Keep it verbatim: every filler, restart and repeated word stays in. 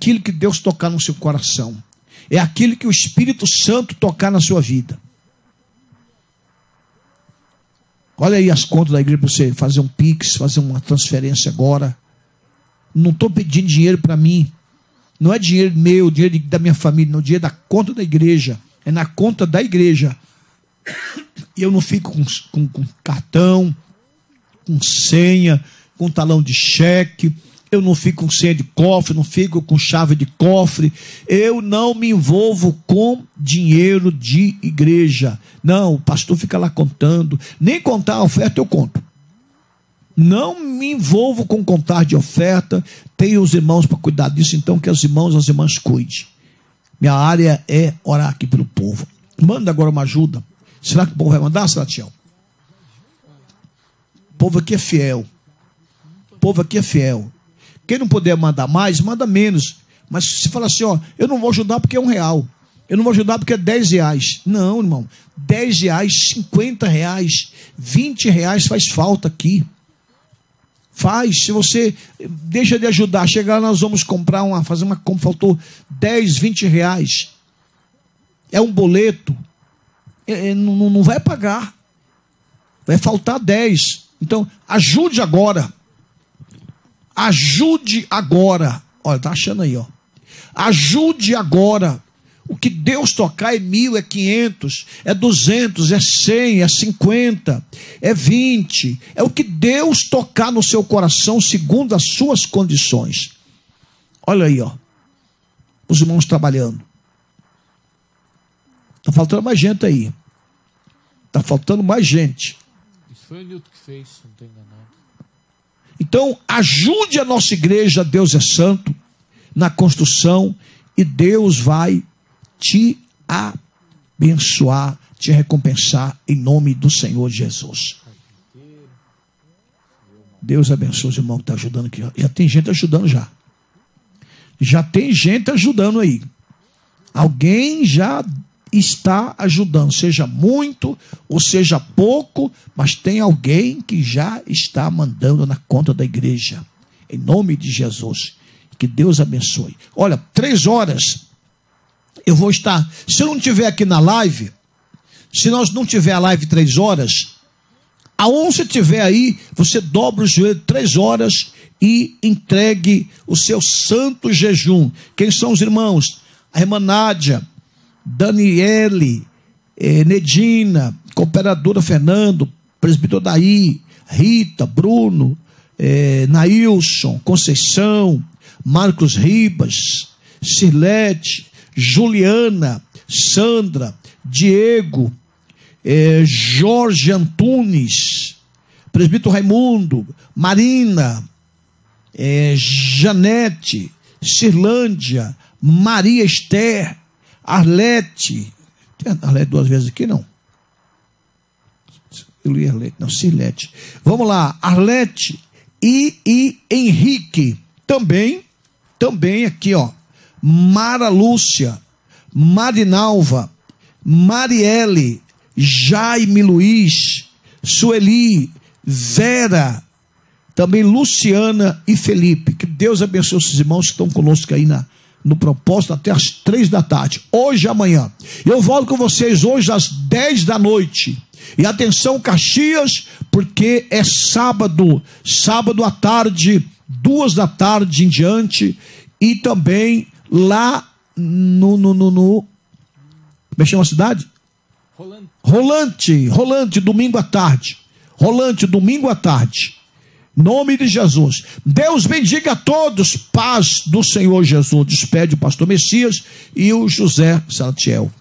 aquilo que Deus tocar no seu coração. É aquilo que o Espírito Santo tocar na sua vida. Olha aí as contas da igreja para você fazer um pix, fazer uma transferência agora. Não estou pedindo dinheiro para mim. Não é dinheiro meu, dinheiro da minha família, não, dinheiro da conta da igreja. É na conta da igreja. E eu não fico com, com, com cartão, com senha, com talão de cheque. Eu não fico com senha de cofre, não fico com chave de cofre. Eu não me envolvo com dinheiro de igreja. Não, o pastor fica lá contando. Nem contar a oferta eu conto. Não me envolvo com contar de oferta. Tenho os irmãos para cuidar disso, então que os irmãos e as irmãs cuidem. Minha área é orar aqui pelo povo. Manda agora uma ajuda. Será que o povo vai mandar, Salatiel? O povo aqui é fiel. O povo aqui é fiel. Quem não puder mandar mais, manda menos. Mas se fala assim, ó, eu não vou ajudar porque é um real. Eu não vou ajudar porque é dez reais. Não, irmão. Dez reais, cinquenta reais, vinte reais faz falta aqui. Faz. Se você deixa de ajudar, chegar lá nós vamos comprar uma, fazer uma compra, faltou dez, vinte reais. É um boleto. É, não, não vai pagar. Vai faltar dez. Então, ajude agora. Ajude agora. Olha, tá achando aí, ó. Ajude agora. O que Deus tocar é mil, é quinhentos, é duzentos, é cem, é cinquenta, é vinte. É o que Deus tocar no seu coração segundo as suas condições. Olha aí, ó. Os irmãos trabalhando. Está faltando mais gente aí. Está faltando mais gente. Isso foi o Nilton que fez, não estou enganado. Então, ajude a nossa igreja, Deus é santo, na construção, e Deus vai te abençoar, te recompensar, em nome do Senhor Jesus. Deus abençoe os irmãos que estão ajudando aqui. Já tem gente ajudando já. Já tem gente ajudando aí. Alguém já está ajudando, seja muito ou seja pouco, mas tem alguém que já está mandando na conta da igreja, em nome de Jesus. Que Deus abençoe. Olha, três horas eu vou estar, se eu não estiver aqui na live, se nós não tiver a live três horas, aonde você estiver aí, você dobra o joelho três horas e entregue o seu santo jejum. Quem são os irmãos? A irmã Nádia, Daniele, eh, Nedina, cooperadora Fernando, presbítero Daí, Rita, Bruno, eh, Nailson, Conceição, Marcos Ribas, Cirlete, Juliana, Sandra, Diego, eh, Jorge Antunes, presbítero Raimundo, Marina, eh, Janete, Cirlândia, Maria Esther, Arlete. Tem Arlete duas vezes aqui, não? Eu li Arlete, não, Cirlete. Vamos lá, Arlete e, e Henrique. Também, também aqui, ó. Mara Lúcia, Marinalva, Marielle, Jaime Luiz, Sueli, Vera, também Luciana e Felipe. Que Deus abençoe esses irmãos que estão conosco aí na, no propósito até às três da tarde, hoje e amanhã. Eu volto com vocês hoje às dez da noite. E atenção, Caxias, porque é sábado, sábado à tarde, duas da tarde em diante, e também lá no, no, no, no como é que chama a cidade? Rolante. Rolante, Rolante, domingo à tarde. Rolante, domingo à tarde. Nome de Jesus. Deus bendiga a todos. Paz do Senhor Jesus. Despede o pastor Messias e o José Salatiel.